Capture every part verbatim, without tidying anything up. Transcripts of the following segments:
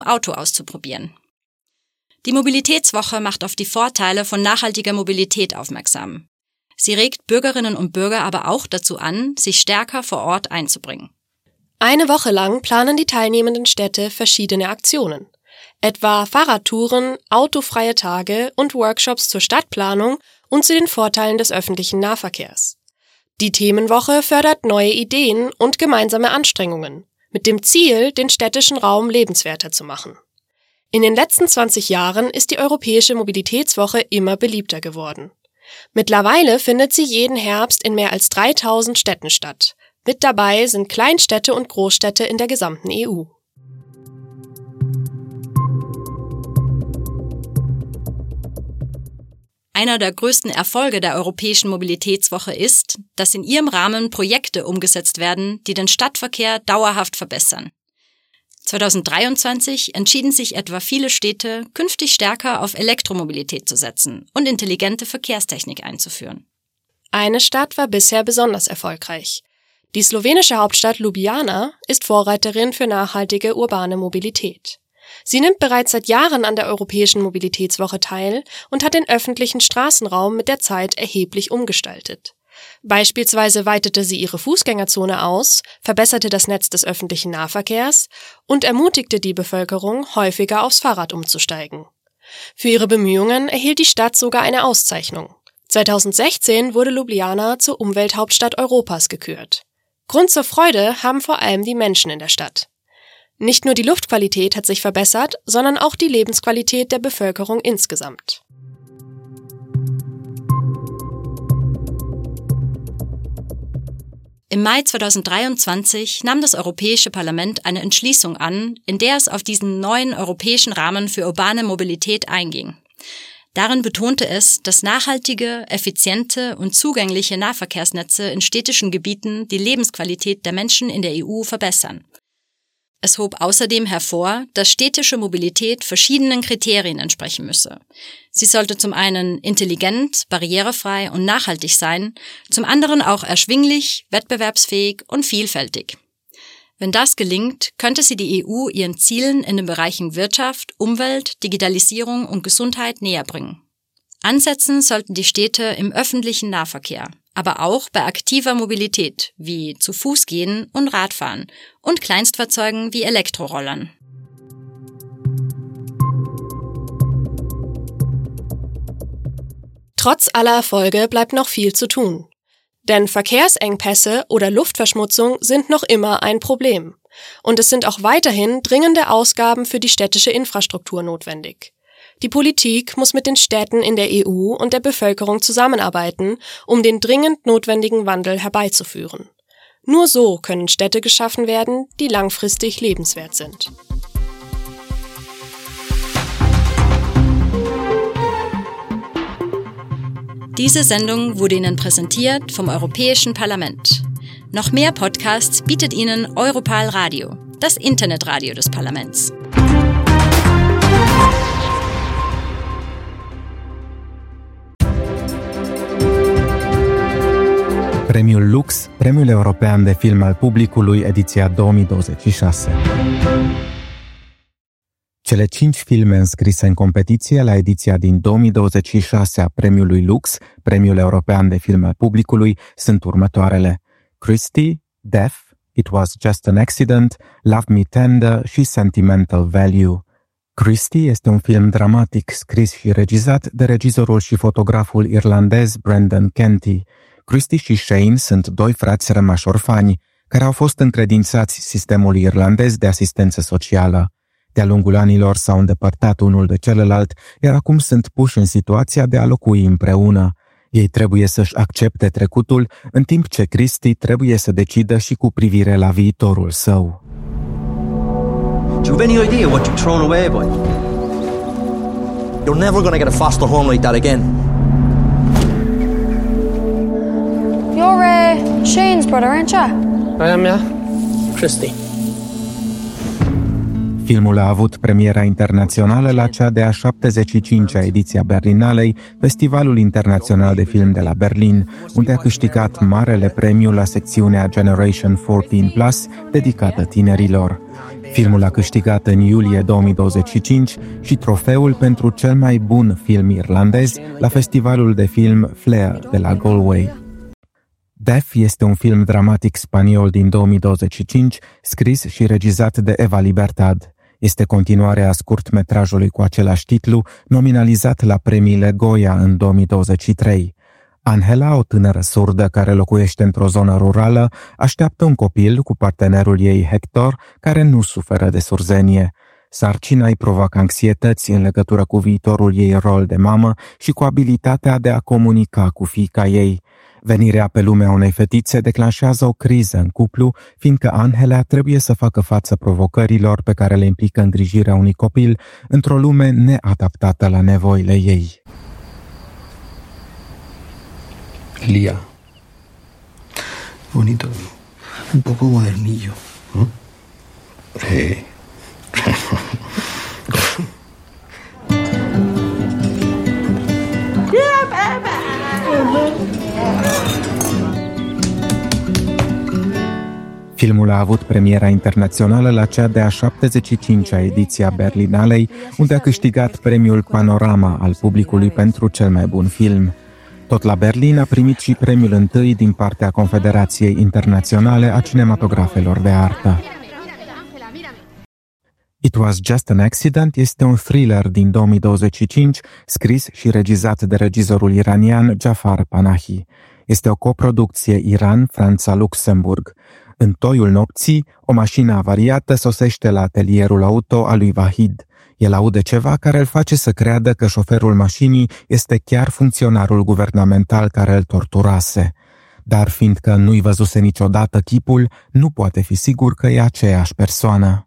Auto auszuprobieren. Die Mobilitätswoche macht auf die Vorteile von nachhaltiger Mobilität aufmerksam. Sie regt Bürgerinnen und Bürger aber auch dazu an, sich stärker vor Ort einzubringen. Eine Woche lang planen die teilnehmenden Städte verschiedene Aktionen. Etwa Fahrradtouren, autofreie Tage und Workshops zur Stadtplanung und zu den Vorteilen des öffentlichen Nahverkehrs. Die Themenwoche fördert neue Ideen und gemeinsame Anstrengungen, mit dem Ziel, den städtischen Raum lebenswerter zu machen. In den letzten zwanzig Jahren ist die Europäische Mobilitätswoche immer beliebter geworden. Mittlerweile findet sie jeden Herbst in mehr als dreitausend Städten statt. Mit dabei sind Kleinstädte und Großstädte in der gesamten E U. Einer der größten Erfolge der Europäischen Mobilitätswoche ist, dass in ihrem Rahmen Projekte umgesetzt werden, die den Stadtverkehr dauerhaft verbessern. zweitausenddreiundzwanzig entschieden sich etwa viele Städte, künftig stärker auf Elektromobilität zu setzen und intelligente Verkehrstechnik einzuführen. Eine Stadt war bisher besonders erfolgreich. Die slowenische Hauptstadt Ljubljana ist Vorreiterin für nachhaltige urbane Mobilität. Sie nimmt bereits seit Jahren an der Europäischen Mobilitätswoche teil und hat den öffentlichen Straßenraum mit der Zeit erheblich umgestaltet. Beispielsweise weitete sie ihre Fußgängerzone aus, verbesserte das Netz des öffentlichen Nahverkehrs und ermutigte die Bevölkerung, häufiger aufs Fahrrad umzusteigen. Für ihre Bemühungen erhielt die Stadt sogar eine Auszeichnung. zweitausendsechzehn wurde Ljubljana zur Umwelthauptstadt Europas gekürt. Grund zur Freude haben vor allem die Menschen in der Stadt. Nicht nur die Luftqualität hat sich verbessert, sondern auch die Lebensqualität der Bevölkerung insgesamt. Im Mai zweitausenddreiundzwanzig nahm das Europäische Parlament eine Entschließung an, in der es auf diesen neuen europäischen Rahmen für urbane Mobilität einging. Darin betonte es, dass nachhaltige, effiziente und zugängliche Nahverkehrsnetze in städtischen Gebieten die Lebensqualität der Menschen in der E U verbessern. Es hob außerdem hervor, dass städtische Mobilität verschiedenen Kriterien entsprechen müsse. Sie sollte zum einen intelligent, barrierefrei und nachhaltig sein, zum anderen auch erschwinglich, wettbewerbsfähig und vielfältig. Wenn das gelingt, könnte sie die E U ihren Zielen in den Bereichen Wirtschaft, Umwelt, Digitalisierung und Gesundheit näher bringen. Ansetzen sollten die Städte im öffentlichen Nahverkehr, aber auch bei aktiver Mobilität wie zu Fuß gehen und Radfahren und Kleinstfahrzeugen wie Elektrorollern. Trotz aller Erfolge bleibt noch viel zu tun. Denn Verkehrsengpässe oder Luftverschmutzung sind noch immer ein Problem. Und es sind auch weiterhin dringende Ausgaben für die städtische Infrastruktur notwendig. Die Politik muss mit den Städten in der E U und der Bevölkerung zusammenarbeiten, um den dringend notwendigen Wandel herbeizuführen. Nur so können Städte geschaffen werden, die langfristig lebenswert sind. Diese Sendung wurde Ihnen präsentiert vom Europäischen Parlament. Noch mehr Podcasts bietet Ihnen Europal Radio, das Internetradio des Parlaments. Premiul Lux, Premiul European de Film al Publicului, ediția două mii douăzeci și șase. Cele cinci filme înscrise în competiție la ediția din două mii douăzeci și șase a Premiului Lux, Premiul European de Film al Publicului, sunt următoarele: Christie, Death, It Was Just an Accident, Love Me Tender și Sentimental Value. Christie este un film dramatic scris și regizat de regizorul și fotograful irlandez Brendan Kenty. Christie și Shane sunt doi frați rămași orfani, care au fost încredințați sistemului irlandez de asistență socială. De-a lungul anilor s-au îndepărtat unul de celălalt, iar acum sunt puși în situația de a locui împreună. Ei trebuie să-și accepte trecutul, în timp ce Christie trebuie să decidă și cu privire la viitorul său. Do you have any idea what you've thrown away, boy? You're never gonna get a foster home like that again. You're uh, Shane's brother, aren't you? I am, yeah. Christie. Filmul a avut premiera internațională la cea de-a șaptezeci și cincea ediție a Berlinalei, Festivalul Internațional de Film de la Berlin, unde a câștigat marele premiu la secțiunea Generation paisprezece plus, dedicată tinerilor. Filmul a câștigat în iulie două mii douăzeci și cinci și trofeul pentru cel mai bun film irlandez la Festivalul de Film Flare de la Galway. Deaf este un film dramatic spaniol din două mii douăzeci și cinci, scris și regizat de Eva Libertad. Este continuarea scurtmetrajului cu același titlu, nominalizat la premiile Goya în două mii douăzeci și trei. Angela, o tânără surdă care locuiește într-o zonă rurală, așteaptă un copil cu partenerul ei Hector, care nu suferă de surzenie. Sarcina îi provoacă anxietăți în legătură cu viitorul ei rol de mamă și cu abilitatea de a comunica cu fiica ei. Venirea pe lumea unei fetițe declanșează o criză în cuplu, fiindcă Angela trebuie să facă față provocărilor pe care le implică îngrijirea unui copil într-o lume neadaptată la nevoile ei. Lía. Bonito. Un poco modernillo. ¿No? Sí. Filmul a avut premiera internațională la cea de-a șaptezeci și cincea ediție a Berlinalei, unde a câștigat premiul Panorama al publicului pentru cel mai bun film. Tot la Berlin a primit și premiul întâi din partea Confederației Internaționale a Cinematografelor de Artă. It Was Just an Accident este un thriller din două mii douăzeci și cinci, scris și regizat de regizorul iranian Jafar Panahi. Este o coproducție Iran-Franța-Luxemburg. În toiul nopții, o mașină avariată sosește la atelierul auto al lui Vahid. El aude ceva care îl face să creadă că șoferul mașinii este chiar funcționarul guvernamental care îl torturase. Dar fiindcă nu-i văzuse niciodată chipul, nu poate fi sigur că e aceeași persoană.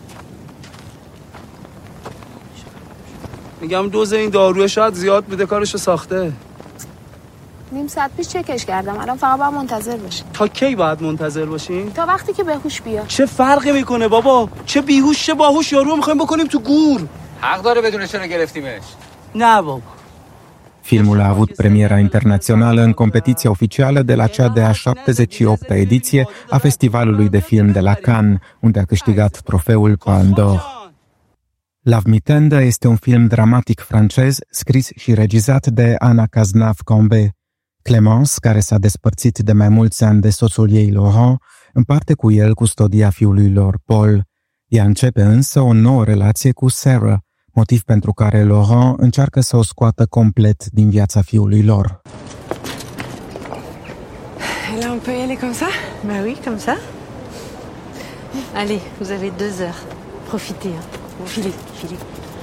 میگم دوز این داروی شاید زیاد بوده کارشو ساخته. نیم ساعت پیش چکش کردم الان فقط باید منتظر باشیم. تا کی باید منتظر باشیم؟ تا وقتی که بهوش بیاد. چه فرقی میکنه بابا؟ چه بیهوش چه باهوش یارو میخوایم بکنیم تو گور. حق داره بدون چرا گرفتیمش. نه بابا. Filmul a avut premiera internațională în competiția oficială de la cea de-a șaptezeci și opta ediție a Festivalului de Film de la Cannes, unde a câștigat trofeul Palme d'Or. Love Me Tender este un film dramatic francez, scris și regizat de Anna Cazenave-Cambe. Clémence, care s-a despărțit de mai mulți ani de soțul ei Laurent, împarte cu el custodia fiului lor, Paul. Ea începe însă o nouă relație cu Sarah, motiv pentru care Laurent încearcă să o scoată complet din viața fiului lor. Là, on peut y aller comme ça? Bah oui, comme ça. Allez, vous avez deux heures. Profitez, hein. Filez, filez.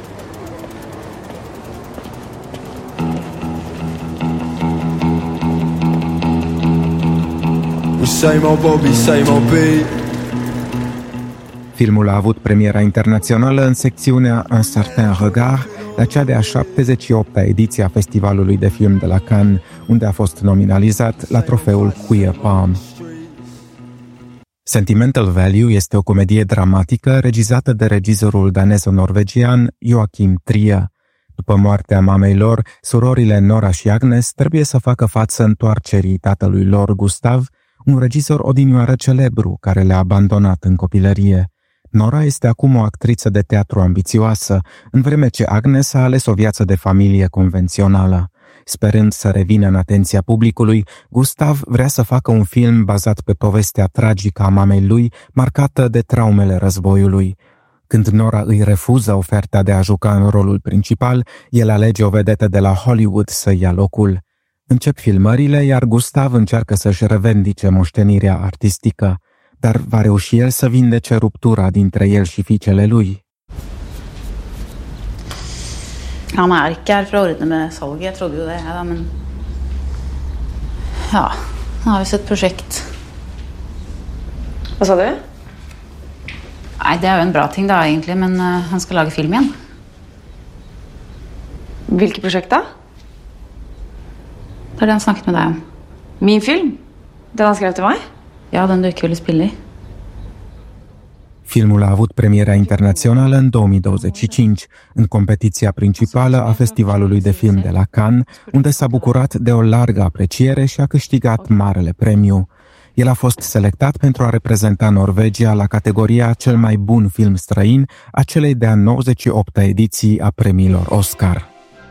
Filmul a avut premiera internațională în secțiunea Un certain regard, la cea de-a șaptezeci și opta ediție a Festivalului de Film de la Cannes, unde a fost nominalizat la trofeul Queer Palm. Sentimental Value este o comedie dramatică regizată de regizorul danezo-norvegian Joachim Trier. După moartea mamei lor, surorile Nora și Agnes trebuie să facă față întoarcerii tatălui lor, Gustav, un regizor odinioară celebru care le-a abandonat în copilărie. Nora este acum o actriță de teatru ambițioasă, în vreme ce Agnes a ales o viață de familie convențională. Sperând să revină în atenția publicului, Gustav vrea să facă un film bazat pe povestea tragică a mamei lui, marcată de traumele războiului. Când Nora îi refuză oferta de a juca în rolul principal, el alege o vedetă de la Hollywood să ia locul. Încep filmările, iar Gustav încearcă să-și revendice moștenirea artistică, dar va reuși el să vindece ruptura dintre el și fiicele lui. Han er ikke her for å ordne med salget, jeg trodde jo det, ja, men ja, han har visst et prosjekt. Hva sa du? Nei, det er jo en bra ting da, egentlig, men uh, han skal lage film igjen. Hvilket prosjekt da? Det er det han snakket med deg om. Min film? Den han skrev til meg? Ja, den du ikke ville spille i. Filmul a avut premiera internațională în două mii douăzeci și cinci, în competiția principală a Festivalului de Film de la Cannes, unde s-a bucurat de o largă apreciere și a câștigat marele premiu. El a fost selectat pentru a reprezenta Norvegia la categoria cel mai bun film străin a celei de-a nouăzeci și opta ediții a premiilor Oscar.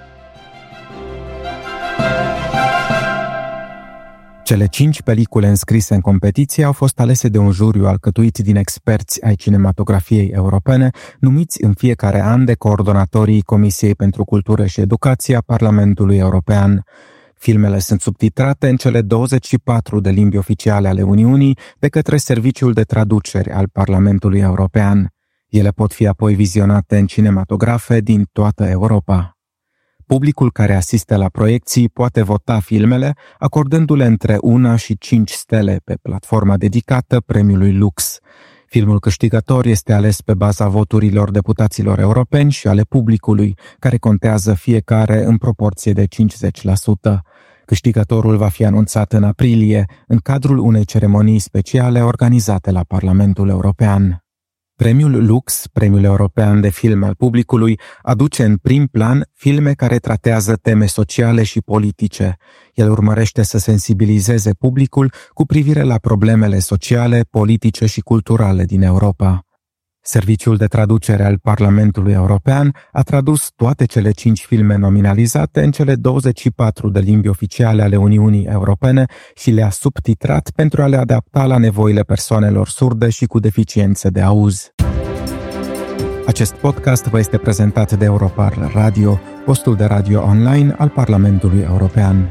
Cele cinci pelicule înscrise în competiție au fost alese de un juriu alcătuit din experți ai cinematografiei europene, numiți în fiecare an de coordonatorii Comisiei pentru Cultură și Educație a Parlamentului European. Filmele sunt subtitrate în cele douăzeci și patru de limbi oficiale ale Uniunii de către Serviciul de Traduceri al Parlamentului European. Ele pot fi apoi vizionate în cinematografe din toată Europa. Publicul care asistă la proiecții poate vota filmele, acordându-le între una și cinci stele pe platforma dedicată premiului Lux. Filmul câștigător este ales pe baza voturilor deputaților europeni și ale publicului, care contează fiecare în proporție de cincizeci la sută. Câștigătorul va fi anunțat în aprilie, în cadrul unei ceremonii speciale organizate la Parlamentul European. Premiul Lux, Premiul European de Film al Publicului, aduce în prim plan filme care tratează teme sociale și politice. El urmărește să sensibilizeze publicul cu privire la problemele sociale, politice și culturale din Europa. Serviciul de traducere al Parlamentului European a tradus toate cele cinci filme nominalizate în cele douăzeci și patru de limbi oficiale ale Uniunii Europene și le-a subtitrat pentru a le adapta la nevoile persoanelor surde și cu deficiențe de auz. Acest podcast vă este prezentat de Europarl Radio, postul de radio online al Parlamentului European.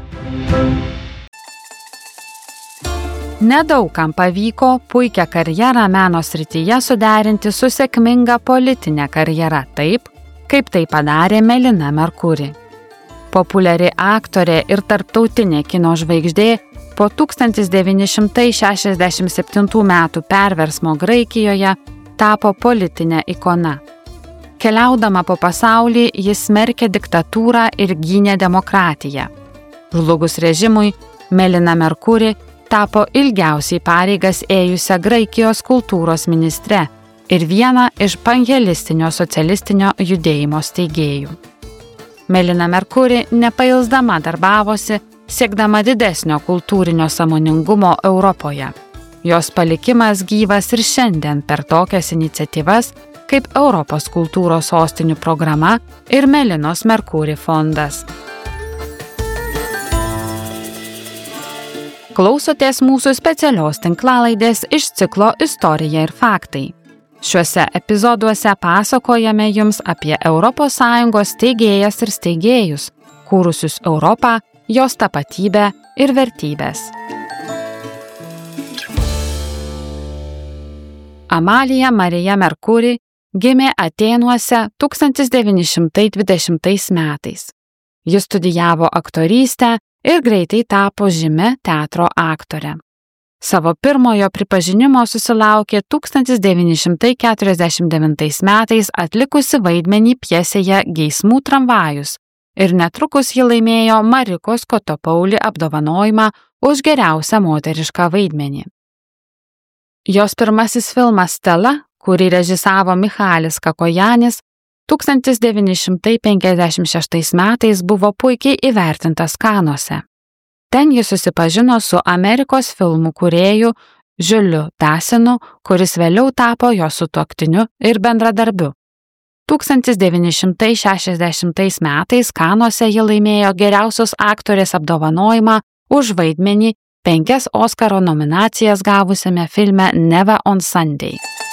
Nedaug kam pavyko puikią karjerą meno srityje suderinti su sėkminga politinė karjera taip, kaip tai padarė Melina Mercuri. Populiari aktorė ir tarptautinė kino žvaigždė po tūkstantis devyni šimtai šešiasdešimt septintų metų perversmo Graikijoje tapo politinė ikona. Keliaudama po pasaulį, jis smerkė diktatūrą ir gynė demokratiją. Žlugus režimui, Melina Mercuri tapo ilgiausiai pareigas ėjusią Graikijos kultūros ministre ir viena iš panhelistinio socialistinio judėjimo steigėjų. Melina Mercuri nepailsdama darbavosi, siekdama didesnio kultūrinio sąmoningumo Europoje. Jos palikimas gyvas ir šiandien per tokias iniciatyvas kaip Europos kultūros sostinių programa ir Melinos Mercuri fondas. Klausotės mūsų specialios tinklalaidės iš ciklo Istorija ir faktai. Šiuose epizoduose pasakojame jums apie Europos Sąjungos steigėjas ir steigėjus, kūrusius Europą, jos tapatybę ir vertybės. Amalija Marija Mercuri gimė Atėnuose tūkstantis devyni šimtai dvidešimtais metais. Ji studijavo aktorystę ir greitai tapo žymia teatro aktorė. Savo pirmojo pripažinimo susilaukė tūkstantis devyni šimtai keturiasdešimt devintais metais atlikusi vaidmenį pjesėje Geismų tramvajus ir netrukus ji laimėjo Marikos Kotopauli apdovanojimą už geriausią moterišką vaidmenį. Jos pirmasis filmas Stela, kurį režisavo Michalis Kakojanis, tūkstantis devyni šimtai penkiasdešimt šeštais metais buvo puikiai įvertintas Kanuose. Ten jis susipažino su Amerikos filmų kūrėju Juliu Dasinu, kuris vėliau tapo jo sutuoktiniu ir bendradarbiu. tūkstantis devyni šimtai šešiasdešimtais metais Kanuose ji laimėjo geriausios aktorės apdovanojimą už vaidmenį penkias Oskaro nominacijas gavusiame filme Never on Sunday.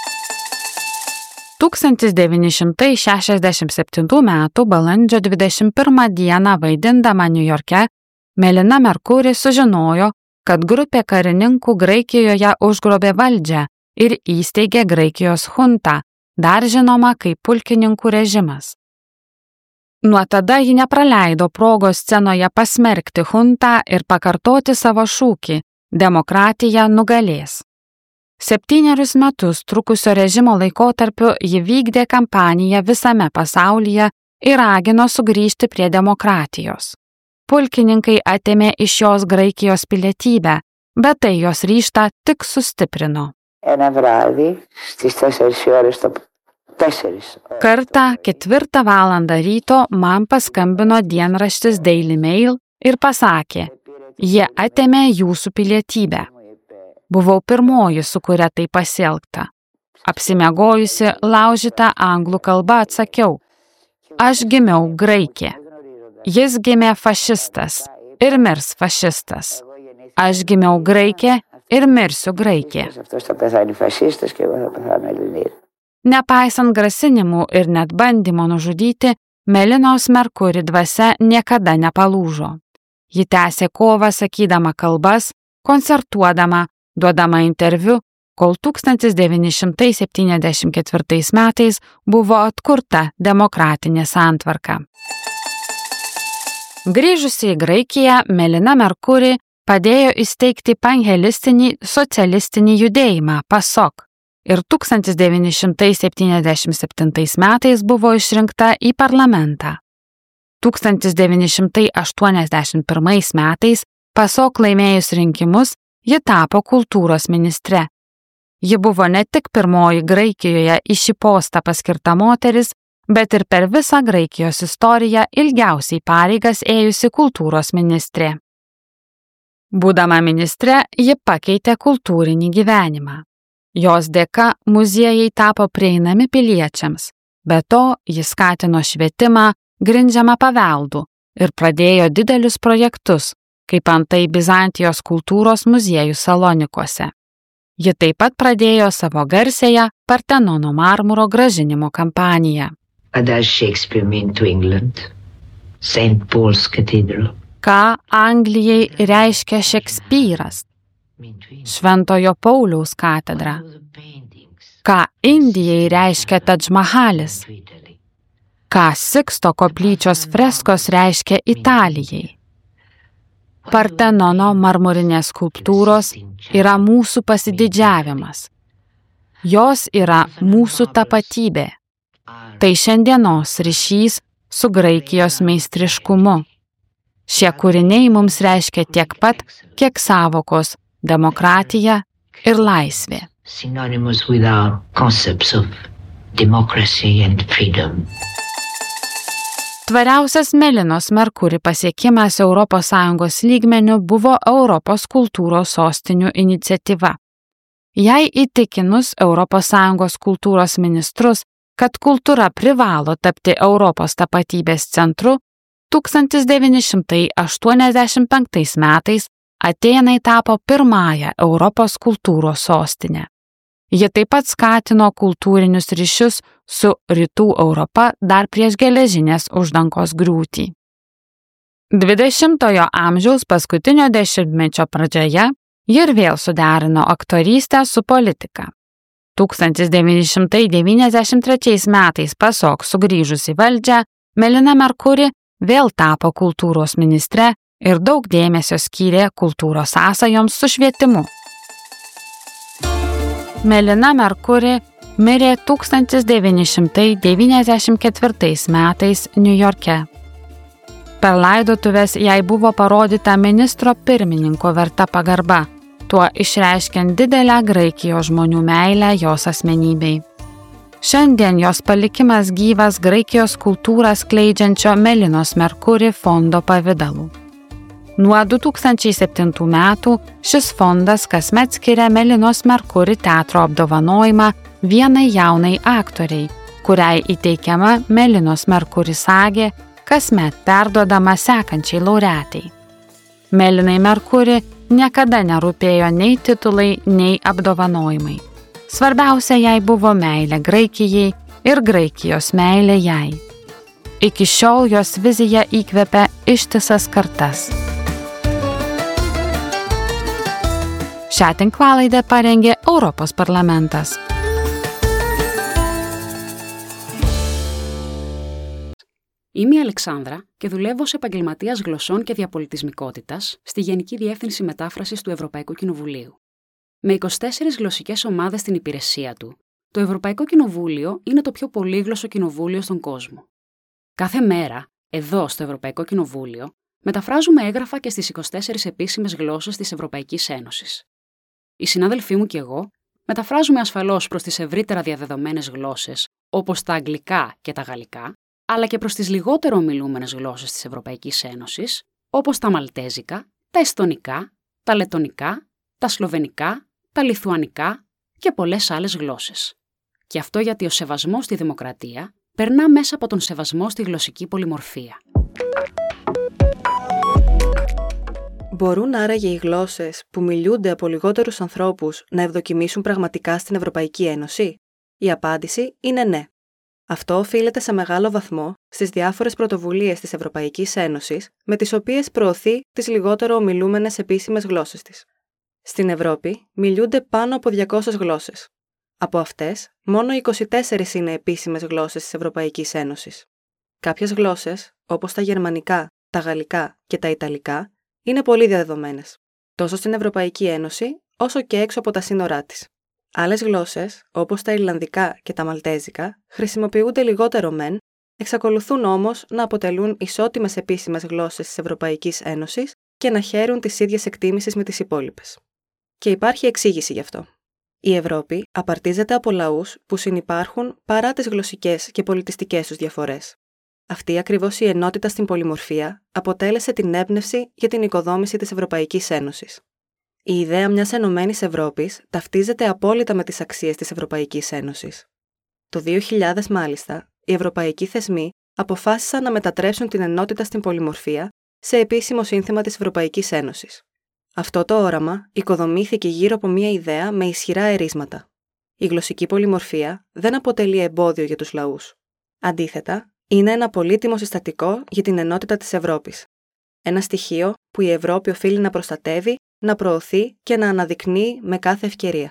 tūkstantis devyni šimtai šešiasdešimt septintų metų balandžio dvidešimt pirmą dieną vaidindama Niujorke, Melina Mercuri sužinojo, kad grupė karininkų Graikijoje užgrobė valdžią ir įsteigė Graikijos chuntą, dar žinoma kaip pulkininkų režimas. Nuo tada ji nepraleido progos scenoje pasmerkti chuntą ir pakartoti savo šūkį „Demokratija nugalės". Septynerius metus trukusio režimo laikotarpiu ji vykdė kampaniją visame pasaulyje ir ragino sugrįžti prie demokratijos. Pulkininkai atėmė iš jos Graikijos pilietybę, bet tai jos ryžtą tik sustiprino. Ένα βράδυ στις τέσσερις ώρες το tέσseris. Kartą ketvirtą valandą ryto man paskambino dienraštis Daily Mail ir pasakė, jie atėmė jūsų pilietybę. Buvau pirmoji, su kuria tai pasielgta. Apsimiegojusi laužytą anglų kalbą atsakiau, aš gimiau graikė. Jis gimė fašistas ir mirs fašistas. Aš gimiau graikė ir mirsiu graikė. Nepaisant grasinimų ir net bandymo nužudyti, Melinos Merkuri dvasia niekada nepalūžo. Ji tęsė kovą sakydama kalbas, koncertuodama, duodama interviu, kol tūkstantis devyni šimtai septyniasdešimt ketvirtais metais buvo atkurta demokratinė santvarka. Grįžusi į Graikiją, Melina Merkuri padėjo įsteigti panhelistinį socialistinį judėjimą PASOK ir tūkstantis devyni šimtai septyniasdešimt septintais metais buvo išrinkta į parlamentą. tūkstantis devyni šimtai aštuoniasdešimt pirmais metais PASOK laimėjus rinkimus, ji tapo kultūros ministre. Ji buvo ne tik pirmoji Graikijoje į šį postą paskirta moteris, bet ir per visą Graikijos istoriją ilgiausiai pareigas ėjusi kultūros ministrė. Būdama ministre, ji pakeitė kultūrinį gyvenimą. Jos dėka muziejai tapo prieinami piliečiams, be to ji skatino švietimą, grindžiamą paveldu ir pradėjo didelius projektus, kaip antai Bizantijos kultūros muziejų Salonikuose. Ji taip pat pradėjo savo garsėją Partenono marmuro grąžinimo kampaniją. Does Shakespeare mean to England? Saint Paul's Cathedral. Ką Anglijai reiškia Šekspyras? Šventojo Pauliaus katedra. Ką Indijai reiškia Tadž Mahalis? Ką Siksto koplyčios freskos reiškia Italijai? Partenono marmurinės skulptūros yra mūsų pasididžiavimas. Jos yra mūsų tapatybė. Tai šiandienos ryšys su Graikijos meistriškumu. Šie kūriniai mums reiškia tiek pat, kiek sąvokos demokratija ir laisvė. Synonymous with our concepts of democracy and freedom. Tvariausias Melinos Merkuri pasiekimas Europos Sąjungos lygmeniu buvo Europos kultūros sostinių iniciatyva. Jai įtikinus Europos Sąjungos kultūros ministrus, kad kultūra privalo tapti Europos tapatybės centru, tūkstantis devyni šimtai aštuoniasdešimt penktais metais Atėnai tapo pirmąją Europos kultūros sostinę. Ji taip pat skatino kultūrinius ryšius su Rytų Europa dar prieš geležinės uždangos griūtį. dvidešimtojo amžiaus paskutinio dešimtmečio pradžioje ji ir vėl suderino aktorystę su politika. tūkstantis devyni šimtai devyniasdešimt trečiais metais PASOK sugrįžus į valdžią, Melina Merkuri vėl tapo kultūros ministre ir daug dėmesio skyrė kultūros sąsajoms su švietimu. Melina Merkuri mirė tūkstantis devyni šimtai devyniasdešimt ketvirtais metais Niujorke. Per laidotuves jai buvo parodyta ministro pirmininko verta pagarba, tuo išreiškiant didelę Graikijos žmonių meilę jos asmenybei. Šiandien jos palikimas gyvas Graikijos kultūrą skleidžiančio Melinos Merkuri fondo pavidalu. Nuo du tūkstančiai septintų metų šis fondas kasmet skiria Melinos Merkuri teatro apdovanojimą vienai jaunai aktoriai, kuriai įteikiama Melinos Merkuri sagė, kasmet perduodama sekančiai laureatai. Melinai Merkuri niekada nerūpėjo nei titulai, nei apdovanojimai. Svarbiausia jai buvo meilė Graikijai ir Graikijos meilė jai. Iki šiol jos vizija įkvepia ištisas kartas. Šią tinklalaidę parengė Europos parlamentas. Είμαι η Αλεξάνδρα και δουλεύω ως επαγγελματίας γλωσσών και διαπολιτισμικότητας στη Γενική Διεύθυνση Μετάφρασης του Ευρωπαϊκού Κοινοβουλίου. Με είκοσι τέσσερις γλωσσικές ομάδες στην υπηρεσία του, το Ευρωπαϊκό Κοινοβούλιο είναι το πιο πολύγλωσσο κοινοβούλιο στον κόσμο. Κάθε μέρα, εδώ στο Ευρωπαϊκό Κοινοβούλιο, μεταφράζουμε έγγραφα και στις είκοσι τέσσερις επίσημες γλώσσες της Ευρωπαϊκής Ένωσης. Οι συνάδελφοί μου και εγώ μεταφράζουμε ασφαλώς προς τις ευρύτερα διαδεδομένες γλώσσες, όπως τα αγγλικά και τα γαλλικά, αλλά και προς τις λιγότερο ομιλούμενες γλώσσες της Ευρωπαϊκής Ένωσης, όπως τα μαλτέζικα, τα εσθονικά, τα λετονικά, τα σλοβενικά, τα λιθουανικά και πολλές άλλες γλώσσες. Και αυτό γιατί ο σεβασμός στη δημοκρατία περνά μέσα από τον σεβασμό στη γλωσσική πολυμορφία. Μπορούν άραγε οι γλώσσες που μιλούνται από λιγότερους ανθρώπους να ευδοκιμήσουν πραγματικά στην Ευρωπαϊκή Ένωση? Η απάντηση είναι ναι. Αυτό οφείλεται σε μεγάλο βαθμό στις διάφορες πρωτοβουλίες της Ευρωπαϊκής Ένωσης με τις οποίες προωθεί τις λιγότερο ομιλούμενες επίσημες γλώσσες της. Στην Ευρώπη μιλούνται πάνω από διακόσιες γλώσσες. Από αυτές, μόνο είκοσι τέσσερις είναι επίσημες γλώσσες της Ευρωπαϊκής Ένωσης. Κάποιες γλώσσες, όπως τα γερμανικά, τα γαλλικά και τα ιταλικά, είναι πολύ διαδεδομένες, τόσο στην Ευρωπαϊκή Ένωση, όσο και έξω από τα σύνορά της. Άλλες γλώσσες, όπως τα ιρλανδικά και τα μαλτέζικα, χρησιμοποιούνται λιγότερο μεν, εξακολουθούν όμως να αποτελούν ισότιμες επίσημες γλώσσες της Ευρωπαϊκής Ένωσης και να χαίρουν τις ίδιες εκτίμησης με τις υπόλοιπες. Και υπάρχει εξήγηση γι' αυτό. Η Ευρώπη απαρτίζεται από λαούς που συνυπάρχουν παρά τις γλωσσικές και πολιτιστικές τους διαφορές. Αυτή ακριβώς η ενότητα στην πολυμορφία αποτέλεσε την έμπνευση για την οικοδόμηση της Ευρωπαϊκής Ένωσης. Η ιδέα μιας ενωμένης Ευρώπης ταυτίζεται απόλυτα με τις αξίες της Ευρωπαϊκής Ένωσης. Το δύο χιλιάδες μάλιστα, οι ευρωπαϊκοί θεσμοί αποφάσισαν να μετατρέψουν την ενότητα στην πολυμορφία σε επίσημο σύνθημα της Ευρωπαϊκής Ένωσης. Αυτό το όραμα οικοδομήθηκε γύρω από μια ιδέα με ισχυρά ερίσματα. Η γλωσσική πολυμορφία δεν αποτελεί εμπόδιο για τους λαούς. Αντίθετα, είναι ένα πολύτιμο συστατικό για την ενότητα της Ευρώπης. Ένα στοιχείο που η Ευρώπη οφείλει να προστατεύει, να προωθεί και να αναδεικνύει με κάθε ευκαιρία.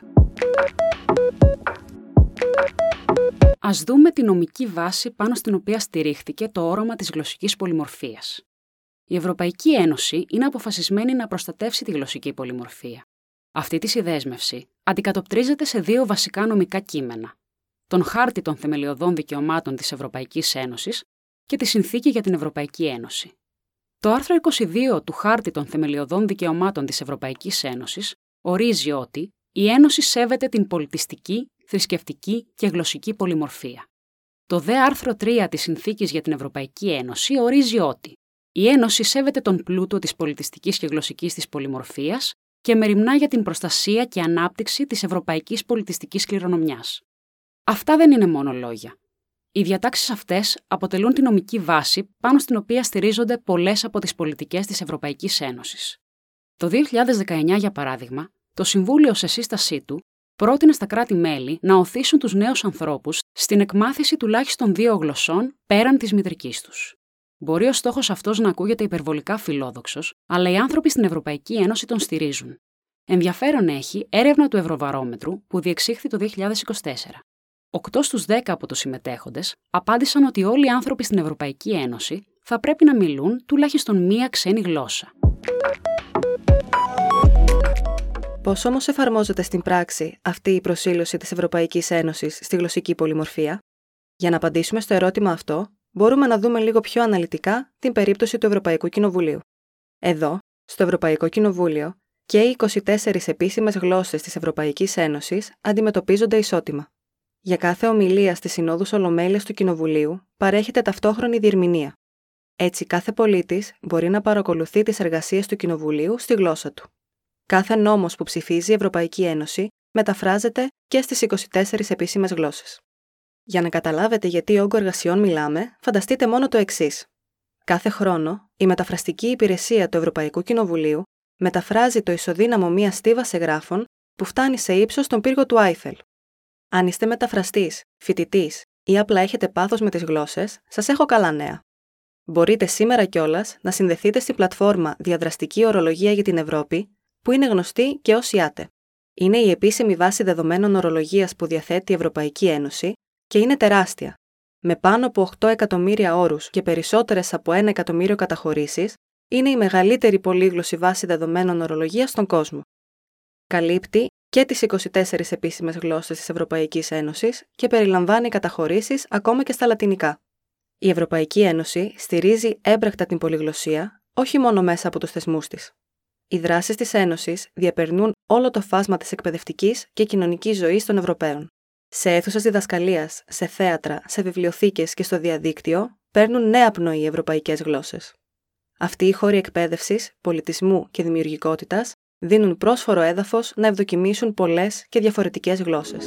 Ας δούμε τη νομική βάση πάνω στην οποία στηρίχθηκε το όραμα της γλωσσικής πολυμορφίας. Η Ευρωπαϊκή Ένωση είναι αποφασισμένη να προστατεύσει τη γλωσσική πολυμορφία. Αυτή τη συνδέσμευση αντικατοπτρίζεται σε δύο βασικά νομικά κείμενα: τον Χάρτη των Θεμελιωδών Δικαιωμάτων της Ευρωπαϊκής Ένωσης και τη Συνθήκη για την Ευρωπαϊκή Ένωση. Το άρθρο είκοσι δύο του Χάρτη των Θεμελιωδών Δικαιωμάτων της Ευρωπαϊκής Ένωσης ορίζει ότι η Ένωση σέβεται την πολιτιστική, θρησκευτική και γλωσσική πολυμορφία. Το δε άρθρο τρία της Συνθήκης για την Ευρωπαϊκή Ένωση ορίζει ότι η Ένωση σέβεται τον πλούτο της πολιτιστικής και γλωσσικής της πολυμορφίας και μεριμνά για την προστασία και ανάπτυξη της ευρωπαϊκής πολιτιστικής κληρονομιάς. Αυτά δεν είναι μόνο λόγια. Οι διατάξεις αυτές αποτελούν τη νομική βάση πάνω στην οποία στηρίζονται πολλές από τις πολιτικές της Ευρωπαϊκής Ένωσης. Το δύο χιλιάδες δεκαεννιά, για παράδειγμα, το Συμβούλιο σε σύστασή του πρότεινε στα κράτη-μέλη να οθήσουν τους νέους ανθρώπους στην εκμάθηση τουλάχιστον δύο γλωσσών πέραν της μητρικής τους. Μπορεί ο στόχος αυτός να ακούγεται υπερβολικά φιλόδοξος, αλλά οι άνθρωποι στην Ευρωπαϊκή Ένωση τον στηρίζουν. Ενδιαφέρον έχει έρευνα του Ευρωβαρόμετρου που διεξήχθη το δύο χιλιάδες είκοσι τέσσερα. Οκτώ στους δέκα από τους συμμετέχοντες απάντησαν ότι όλοι οι άνθρωποι στην Ευρωπαϊκή Ένωση θα πρέπει να μιλούν τουλάχιστον μία ξένη γλώσσα. Πώς όμως εφαρμόζεται στην πράξη αυτή η προσήλωση της Ευρωπαϊκής Ένωσης στη γλωσσική πολυμορφία? Για να απαντήσουμε στο ερώτημα αυτό, μπορούμε να δούμε λίγο πιο αναλυτικά την περίπτωση του Ευρωπαϊκού Κοινοβουλίου. Εδώ, στο Ευρωπαϊκό Κοινοβούλιο, και οι είκοσι τέσσερις επίσημες γλώσσες της Ευρωπαϊκής Ένωσης αντιμετωπίζονται ισότιμα. Για κάθε ομιλία στις συνόδους Ολομέλειας του Κοινοβουλίου παρέχεται ταυτόχρονη διερμηνία. Έτσι, κάθε πολίτης μπορεί να παρακολουθεί τις εργασίες του Κοινοβουλίου στη γλώσσα του. Κάθε νόμος που ψηφίζει η Ευρωπαϊκή Ένωση μεταφράζεται και στις είκοσι τέσσερις επίσημες γλώσσες. Για να καταλάβετε γιατί όγκο εργασιών μιλάμε, φανταστείτε μόνο το εξής. Κάθε χρόνο, η μεταφραστική υπηρεσία του Ευρωπαϊκού Κοινοβουλίου μεταφράζει το ισοδύναμο μιας στίβας εγγράφων που φτάνει σε ύψος τον πύργο του Άιφελ. Αν είστε μεταφραστής, φοιτητής ή απλά έχετε πάθος με τις γλώσσες, σας έχω καλά νέα. Μπορείτε σήμερα κιόλας να συνδεθείτε στην πλατφόρμα Διαδραστική Ορολογία για την Ευρώπη, που είναι γνωστή και ως ΙΑΤΕ. Είναι η επίσημη βάση δεδομένων ορολογίας που διαθέτει η Ευρωπαϊκή Ένωση και είναι τεράστια. Με πάνω από οκτώ εκατομμύρια όρους και περισσότερες από ένα εκατομμύριο καταχωρήσεις, είναι η μεγαλύτερη πολύγλωση βάση δεδομένων ορολογίας στον κόσμο. Καλύπτει και τις είκοσι τέσσερις επίσημες γλώσσες της Ευρωπαϊκής Ένωσης και περιλαμβάνει καταχωρήσεις ακόμα και στα λατινικά. Η Ευρωπαϊκή Ένωση στηρίζει έμπρακτα την πολυγλωσσία, όχι μόνο μέσα από τους θεσμούς της. Οι δράσεις της Ένωσης διαπερνούν όλο το φάσμα της εκπαιδευτικής και κοινωνικής ζωής των Ευρωπαίων. Σε αίθουσες διδασκαλίας, σε θέατρα, σε βιβλιοθήκες και στο διαδίκτυο παίρνουν νέα πνοή οι ευρωπαϊκές γλώσσες. Αυτοί οι χώροι εκπαίδευσης, πολιτισμού και δημιουργικότητας δίνουν πρόσφορο έδαφος να ευδοκιμήσουν πολλές και διαφορετικές γλώσσες.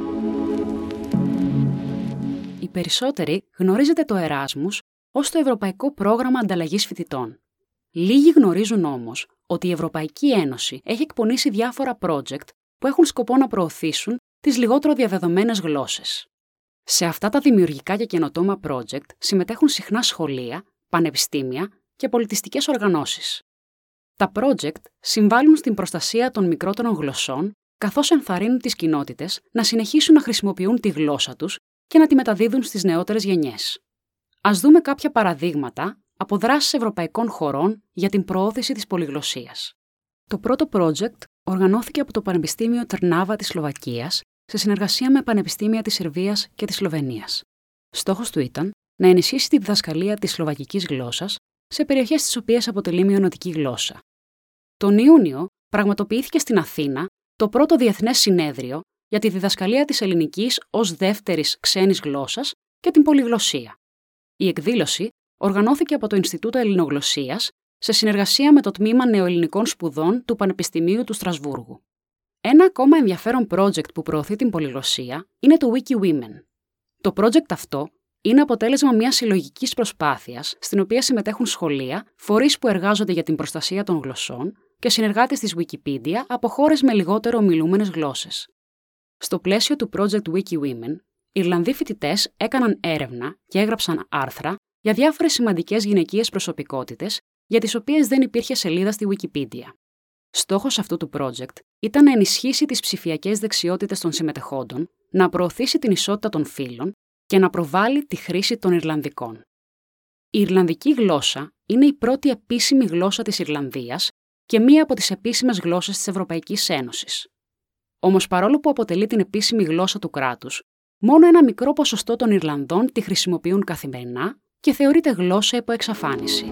Οι περισσότεροι γνωρίζετε το Εράσμους ως το Ευρωπαϊκό Πρόγραμμα Ανταλλαγής Φοιτητών. Λίγοι γνωρίζουν όμως ότι η Ευρωπαϊκή Ένωση έχει εκπονήσει διάφορα project που έχουν σκοπό να προωθήσουν τις λιγότερο διαδεδομένες γλώσσες. Σε αυτά τα δημιουργικά και καινοτόμα project συμμετέχουν συχνά σχολεία, πανεπιστήμια και πολιτιστικές οργανώσεις. Τα project συμβάλλουν στην προστασία των μικρότερων γλωσσών, καθώς ενθαρρύνουν τις κοινότητες να συνεχίσουν να χρησιμοποιούν τη γλώσσα τους και να τη μεταδίδουν στις νεότερες γενιές. Ας δούμε κάποια παραδείγματα από δράσεις ευρωπαϊκών χωρών για την προώθηση της πολυγλωσσίας. Το πρώτο project οργανώθηκε από το Πανεπιστήμιο Τρνάβα της Σλοβακίας σε συνεργασία με πανεπιστήμια της Σερβίας και της Σλοβενίας. Στόχος του ήταν να ενισχύσει τη διδασκαλία της σλοβακικής γλώσσας σε περιοχές στις οποίες αποτελεί μειωνοτική γλώσσα. Τον Ιούνιο πραγματοποιήθηκε στην Αθήνα το πρώτο διεθνές συνέδριο για τη διδασκαλία της ελληνικής ως δεύτερης ξένης γλώσσας και την πολυγλωσσία. Η εκδήλωση οργανώθηκε από το Ινστιτούτο Ελληνογλωσσίας σε συνεργασία με το Τμήμα Νεοελληνικών Σπουδών του Πανεπιστημίου του Στρασβούργου. Ένα ακόμα ενδιαφέρον project που προωθεί την πολυγλωσσία είναι το WikiWomen. Το project αυτό είναι αποτέλεσμα μιας συλλογικής προσπάθειας στην οποία συμμετέχουν σχολεία, φορείς που εργάζονται για την προστασία των γλωσσών και συνεργάτες της Wikipedia από χώρες με λιγότερο ομιλούμενες γλώσσες. Στο πλαίσιο του project WikiWomen, Ιρλανδοί φοιτητές έκαναν έρευνα και έγραψαν άρθρα για διάφορες σημαντικές γυναικείες προσωπικότητες για τις οποίες δεν υπήρχε σελίδα στη Wikipedia. Στόχος αυτού του project ήταν να ενισχύσει τις ψηφιακές δεξιότητες των συμμετεχόντων, να προωθήσει την ισότητα των φύλων και να προβάλλει τη χρήση των Ιρλανδικών. Η Ιρλανδική γλώσσα είναι η πρώτη επίσημη γλώσσα της Ιρλανδίας και μία από τις επίσημες γλώσσες της Ευρωπαϊκής Ένωσης. Όμως παρόλο που αποτελεί την επίσημη γλώσσα του κράτους, μόνο ένα μικρό ποσοστό των Ιρλανδών τη χρησιμοποιούν καθημερινά και θεωρείται γλώσσα υπό εξαφάνιση.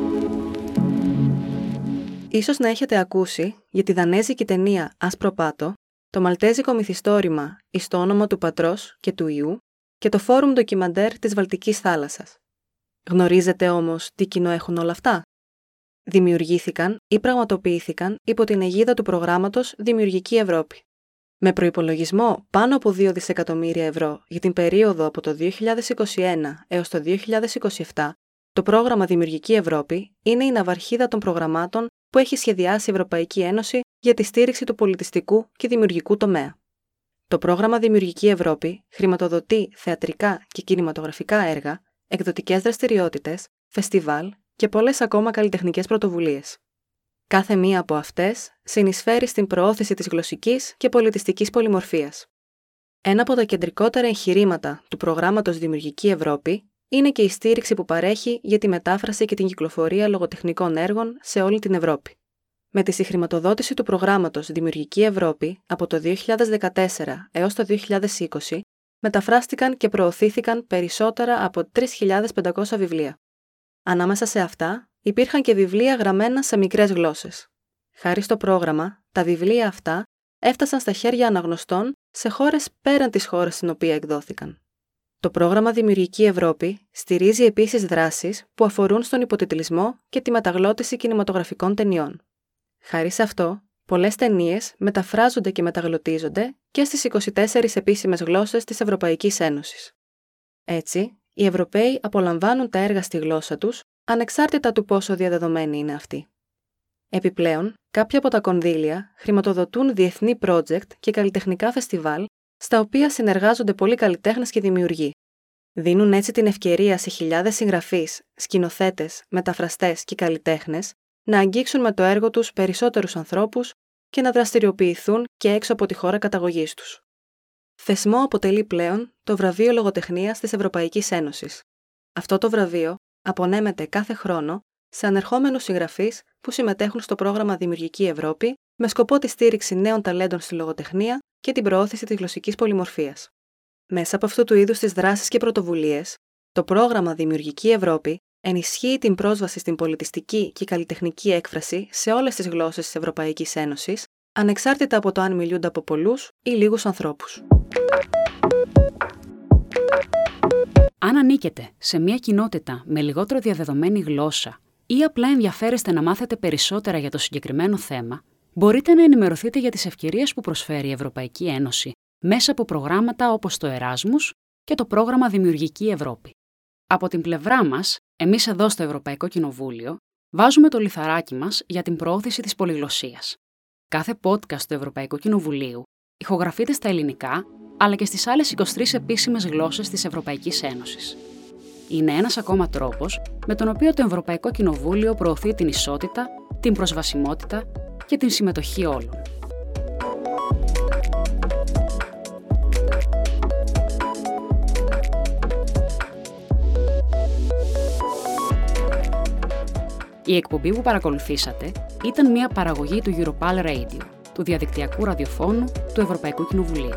Ίσως να έχετε ακούσει για τη δανέζικη ταινία «Άσπρο πάτο», το μαλτέζικο μυθιστόρημα «Εις το όνομα του πατρός και του ιού» και το φόρουμ ντοκιμαντέρ της Βαλτικής θάλασσας. Γνωρίζετε όμως τι κοινό έχουν όλα αυτά? Δημιουργήθηκαν ή πραγματοποιήθηκαν υπό την αιγίδα του προγράμματος Δημιουργική Ευρώπη. Με προϋπολογισμό πάνω από δύο δισεκατομμύρια ευρώ για την περίοδο από το δύο χιλιάδες είκοσι ένα έως το δύο χιλιάδες είκοσι επτά, το πρόγραμμα Δημιουργική Ευρώπη είναι η ναυαρχίδα των προγραμμάτων που έχει σχεδιάσει η Ευρωπαϊκή Ένωση για τη στήριξη του πολιτιστικού και δημιουργικού τομέα. Το πρόγραμμα Δημιουργική Ευρώπη χρηματοδοτεί θεατρικά και κινηματογραφικά έργα, εκδοτικές δραστηριότητες, φεστιβάλ και πολλές ακόμα καλλιτεχνικές πρωτοβουλίες. Κάθε μία από αυτές συνεισφέρει στην προώθηση της γλωσσικής και πολιτιστικής πολυμορφίας. Ένα από τα κεντρικότερα εγχειρήματα του προγράμματος Δημιουργική Ευρώπη είναι και η στήριξη που παρέχει για τη μετάφραση και την κυκλοφορία λογοτεχνικών έργων σε όλη την Ευρώπη. Με τη συγχρηματοδότηση του προγράμματος Δημιουργική Ευρώπη από το δύο χιλιάδες δεκατέσσερα έως το δύο χιλιάδες είκοσι, μεταφράστηκαν και προωθήθηκαν περισσότερα από τρεις χιλιάδες πεντακόσια βιβλία. Ανάμεσα σε αυτά, υπήρχαν και βιβλία γραμμένα σε μικρές γλώσσες. Χάρη στο πρόγραμμα, τα βιβλία αυτά έφτασαν στα χέρια αναγνωστών σε χώρες πέραν της χώρας στην οποία εκδόθηκαν. Το πρόγραμμα Δημιουργική Ευρώπη στηρίζει επίσης δράσεις που αφορούν στον υποτιτλισμό και τη μεταγλώτηση κινηματογραφικών ταινιών. Χάρη σε αυτό, πολλές ταινίες μεταφράζονται και μεταγλωτίζονται και στις είκοσι τέσσερις επίσημες γλώσσες της Ευρωπαϊκής Ένωσης. Έτσι, οι Ευρωπαίοι απολαμβάνουν τα έργα στη γλώσσα τους, ανεξάρτητα του πόσο διαδεδομένοι είναι αυτοί. Επιπλέον, κάποια από τα κονδύλια χρηματοδοτούν διεθνή project και καλλιτεχνικά φεστιβάλ, στα οποία συνεργάζονται πολλοί καλλιτέχνες και δημιουργοί. Δίνουν έτσι την ευκαιρία σε χιλιάδες συγγραφείς, σκηνοθέτες, μεταφραστές και καλλιτέχνες να αγγίξουν με το έργο τους περισσότερους ανθρώπους και να δραστηριοποιηθούν και έξω από τη χώρα καταγωγής τους. Θεσμό αποτελεί πλέον το βραβείο λογοτεχνίας της Ευρωπαϊκής Ένωσης. Αυτό το βραβείο απονέμεται κάθε χρόνο σε ανερχόμενους συγγραφείς που συμμετέχουν στο πρόγραμμα Δημιουργική Ευρώπη με σκοπό τη στήριξη νέων ταλέντων στη λογοτεχνία και την προώθηση της γλωσσικής πολυμορφίας. Μέσα από αυτού του είδους τις δράσεις και πρωτοβουλίες, το πρόγραμμα Δημιουργική Ευρώπη ενισχύει την πρόσβαση στην πολιτιστική και καλλιτεχνική έκφραση σε όλες τις γλώσσες της Ευρωπαϊκής Ένωσης, ανεξάρτητα από το αν μιλούνται από πολλούς ή λίγους ανθρώπους. Αν ανήκετε σε μια κοινότητα με λιγότερο διαδεδομένη γλώσσα ή απλά ενδιαφέρεστε να μάθετε περισσότερα για το συγκεκριμένο θέμα, μπορείτε να ενημερωθείτε για τις ευκαιρίες που προσφέρει η Ευρωπαϊκή Ένωση μέσα από προγράμματα όπως το Εράσμους και το πρόγραμμα Δημιουργική Ευρώπη. Από την πλευρά μας, εμείς εδώ στο Ευρωπαϊκό Κοινοβούλιο, βάζουμε το λιθαράκι μας για την προώθηση της πολυγλωσσίας. Κάθε podcast του Ευρωπαϊκού Κοινοβουλίου ηχογραφείται στα ελληνικά, αλλά και στις άλλες είκοσι τρεις επίσημες γλώσσες της Ευρωπαϊκής Ένωσης. Είναι ένας ακόμα τρόπος με τον οποίο το Ευρωπαϊκό Κοινοβούλιο προωθεί την ισότητα, την προσβασιμότητα και την συμμετοχή όλων. Η εκπομπή που παρακολουθήσατε ήταν μια παραγωγή του Europal Radio, του διαδικτυακού ραδιοφώνου του Ευρωπαϊκού Κοινοβουλίου.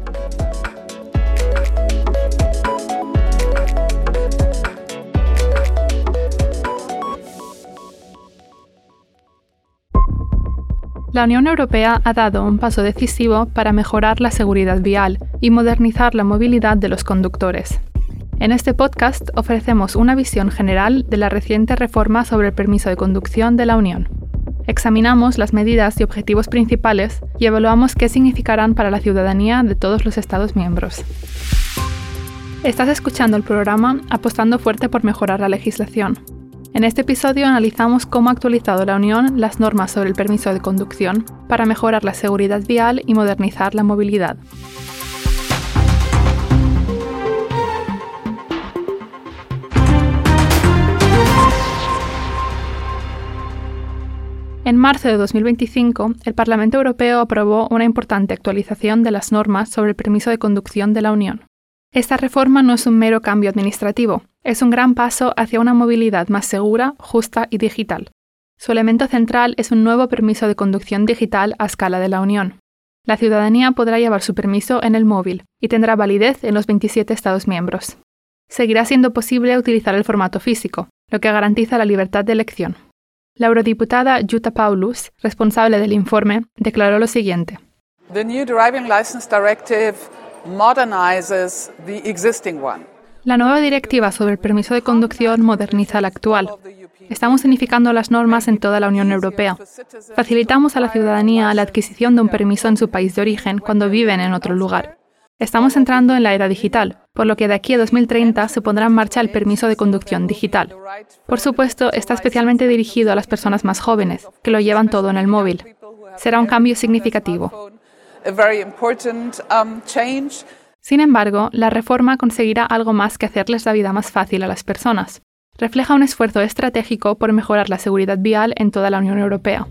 La Unión Europea ha dado un paso decisivo para mejorar la seguridad vial y modernizar la movilidad de los conductores. En este podcast ofrecemos una visión general de la reciente reforma sobre el permiso de conducción de la Unión. Examinamos las medidas y objetivos principales y evaluamos qué significarán para la ciudadanía de todos los Estados miembros. Estás escuchando el programa Apostando Fuerte por Mejorar la Legislación. En este episodio analizamos cómo ha actualizado la Unión las normas sobre el permiso de conducción para mejorar la seguridad vial y modernizar la movilidad. En marzo de dos mil veinticinco, el Parlamento Europeo aprobó una importante actualización de las normas sobre el permiso de conducción de la Unión. Esta reforma no es un mero cambio administrativo, es un gran paso hacia una movilidad más segura, justa y digital. Su elemento central es un nuevo permiso de conducción digital a escala de la Unión. La ciudadanía podrá llevar su permiso en el móvil y tendrá validez en los veintisiete Estados miembros. Seguirá siendo posible utilizar el formato físico, lo que garantiza la libertad de elección. La eurodiputada Jutta Paulus, responsable del informe, declaró lo siguiente. The new driving license directive modernizes the existing one. La nueva directiva sobre el permiso de conducción moderniza la actual. Estamos unificando las normas en toda la Unión Europea. Facilitamos a la ciudadanía la adquisición de un permiso en su país de origen cuando viven en otro lugar. Estamos entrando en la era digital, por lo que de aquí a dos mil treinta se pondrá en marcha el permiso de conducción digital. Por supuesto, está especialmente dirigido a las personas más jóvenes, que lo llevan todo en el móvil. Será un cambio significativo. Sin embargo, la reforma conseguirá algo más que hacerles la vida más fácil a las personas. Refleja un esfuerzo estratégico por mejorar la seguridad vial en toda la Unión Europea.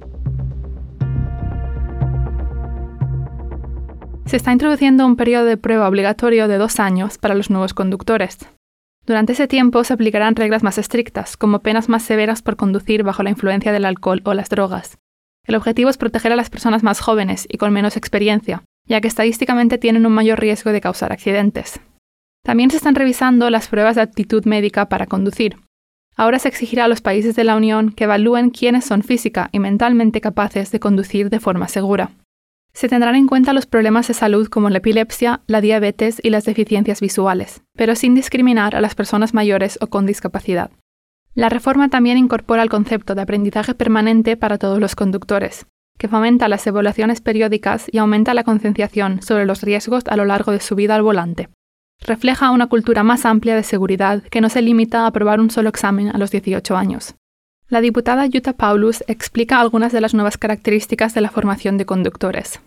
Se está introduciendo un periodo de prueba obligatorio de dos años para los nuevos conductores. Durante ese tiempo se aplicarán reglas más estrictas, como penas más severas por conducir bajo la influencia del alcohol o las drogas. El objetivo es proteger a las personas más jóvenes y con menos experiencia, ya que estadísticamente tienen un mayor riesgo de causar accidentes. También se están revisando las pruebas de aptitud médica para conducir. Ahora se exigirá a los países de la Unión que evalúen quiénes son física y mentalmente capaces de conducir de forma segura. Se tendrán en cuenta los problemas de salud como la epilepsia, la diabetes y las deficiencias visuales, pero sin discriminar a las personas mayores o con discapacidad. La reforma también incorpora el concepto de aprendizaje permanente para todos los conductores, que fomenta las evaluaciones periódicas y aumenta la concienciación sobre los riesgos a lo largo de su vida al volante. Refleja una cultura más amplia de seguridad que no se limita a aprobar un solo examen a los dieciocho años. La diputada Jutta Paulus explica algunas de las nuevas características de la formación de conductores.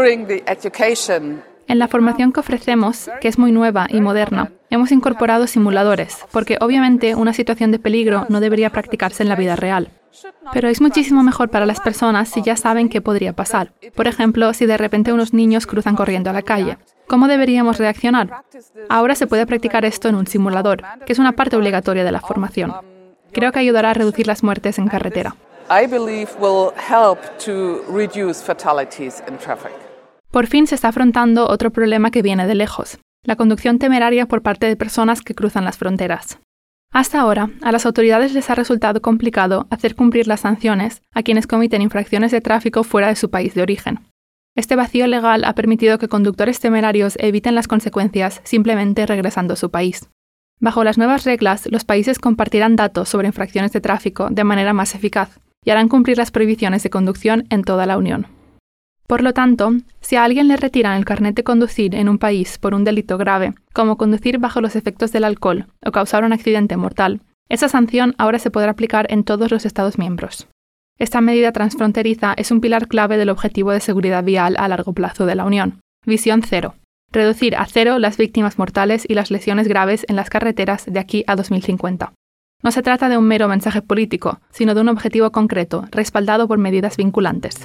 En la formación que ofrecemos, que es muy nueva y moderna, hemos incorporado simuladores, porque obviamente una situación de peligro no debería practicarse en la vida real. Pero es muchísimo mejor para las personas si ya saben qué podría pasar. Por ejemplo, si de repente unos niños cruzan corriendo a la calle. ¿Cómo deberíamos reaccionar? Ahora se puede practicar esto en un simulador, que es una parte obligatoria de la formación. Creo que ayudará a reducir las muertes en carretera. Por fin se está afrontando otro problema que viene de lejos: la conducción temeraria por parte de personas que cruzan las fronteras. Hasta ahora, a las autoridades les ha resultado complicado hacer cumplir las sanciones a quienes comiten infracciones de tráfico fuera de su país de origen. Este vacío legal ha permitido que conductores temerarios eviten las consecuencias simplemente regresando a su país. Bajo las nuevas reglas, los países compartirán datos sobre infracciones de tráfico de manera más eficaz y harán cumplir las prohibiciones de conducción en toda la Unión. Por lo tanto, si a alguien le retiran el carnet de conducir en un país por un delito grave, como conducir bajo los efectos del alcohol o causar un accidente mortal, esa sanción ahora se podrá aplicar en todos los Estados miembros. Esta medida transfronteriza es un pilar clave del objetivo de seguridad vial a largo plazo de la Unión. Visión cero. Reducir a cero las víctimas mortales y las lesiones graves en las carreteras de aquí a dos mil cincuenta. No se trata de un mero mensaje político, sino de un objetivo concreto, respaldado por medidas vinculantes.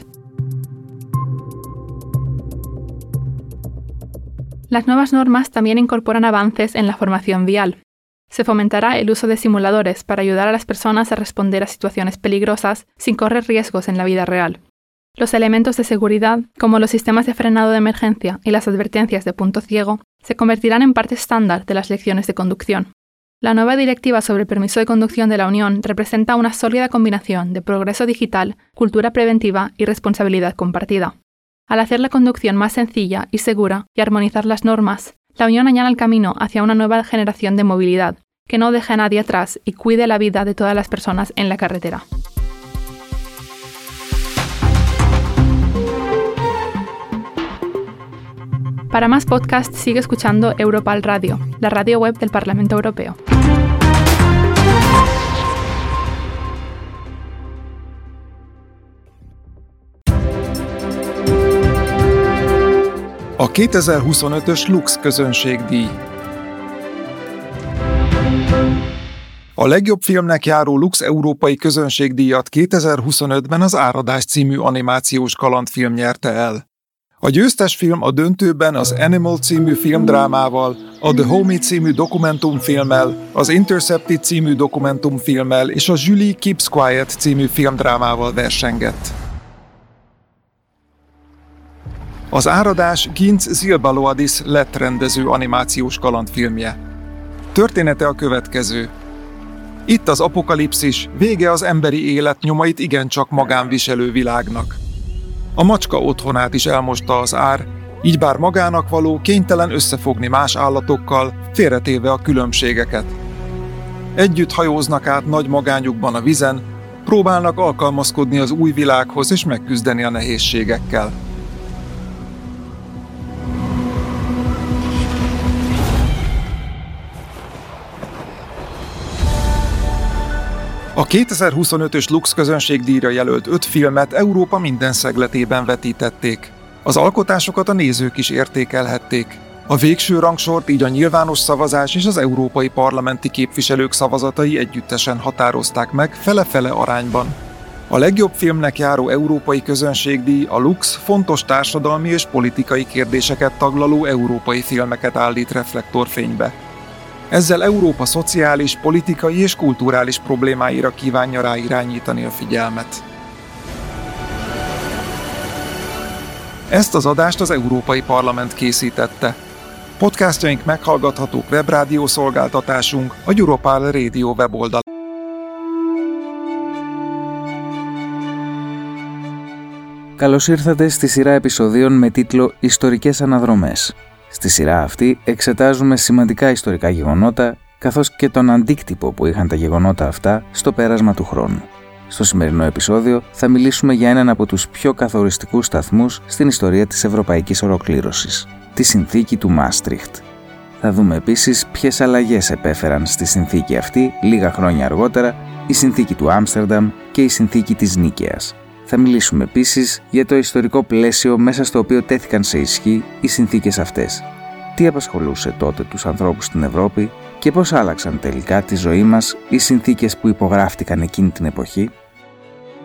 Las nuevas normas también incorporan avances en la formación vial. Se fomentará el uso de simuladores para ayudar a las personas a responder a situaciones peligrosas sin correr riesgos en la vida real. Los elementos de seguridad, como los sistemas de frenado de emergencia y las advertencias de punto ciego, se convertirán en parte estándar de las lecciones de conducción. La nueva directiva sobre el permiso de conducción de la Unión representa una sólida combinación de progreso digital, cultura preventiva y responsabilidad compartida. Al hacer la conducción más sencilla y segura y armonizar las normas, la Unión allana el camino hacia una nueva generación de movilidad, que no deje a nadie atrás y cuide la vida de todas las personas en la carretera. Para más podcasts, sigue escuchando Europal Radio, la radio web del Parlamento Europeo. A kétezer-huszonötös Lux közönségdíj. A legjobb filmnek járó Lux európai közönségdíjat kétezer-huszonötben az Áradás című animációs kalandfilm nyerte el. A győztes film a döntőben az Animal című filmdrámával, a The Homie című dokumentumfilmmel, az Intercepted című dokumentumfilmmel és a Julie Keeps Quiet című filmdrámával versengett. Az Áradás Ginz Zilbaloadis lett rendező animációs kalandfilmje. Története a következő. Itt az apokalipszis, vége az emberi élet nyomait igencsak magán viselő világnak. A macska otthonát is elmosta az ár, így bár magának való, kénytelen összefogni más állatokkal, félretéve a különbségeket. Együtt hajóznak át nagy magányukban a vizen, próbálnak alkalmazkodni az új világhoz és megküzdeni a nehézségekkel. A kétezer-huszonötös Lux közönségdíjra jelölt öt filmet Európa minden szegletében vetítették. Az alkotásokat a nézők is értékelhették. A végső rangsort így a nyilvános szavazás és az európai parlamenti képviselők szavazatai együttesen határozták meg fele-fele arányban. A legjobb filmnek járó európai közönségdíj a Lux fontos társadalmi és politikai kérdéseket taglaló európai filmeket állít reflektorfénybe. Ezzel Európa szociális, politikai és kulturális problémáira kívánja ráirányítani a figyelmet. Ezt az adást az Európai Parlament készítette. Podcastjaink meghallgathatók webrádió szolgáltatásunk, a Europal Radio weboldalán. Καλώς ήρθατε στη σειρά επεισοδίων με τίτλο «Ιστορικές αναδρομές». Στη σειρά αυτή εξετάζουμε σημαντικά ιστορικά γεγονότα, καθώς και τον αντίκτυπο που είχαν τα γεγονότα αυτά στο πέρασμα του χρόνου. Στο σημερινό επεισόδιο θα μιλήσουμε για έναν από τους πιο καθοριστικούς σταθμούς στην ιστορία της ευρωπαϊκής ολοκλήρωσης, τη συνθήκη του Μάστριχτ. Θα δούμε επίσης ποιες αλλαγές επέφεραν στη συνθήκη αυτή λίγα χρόνια αργότερα η συνθήκη του Άμστερνταμ και η συνθήκη της Νίκαιας. Θα μιλήσουμε επίσης για το ιστορικό πλαίσιο μέσα στο οποίο τέθηκαν σε ισχύ οι συνθήκες αυτές. Τι απασχολούσε τότε τους ανθρώπους στην Ευρώπη και πώς άλλαξαν τελικά τη ζωή μας οι συνθήκες που υπογράφτηκαν εκείνη την εποχή.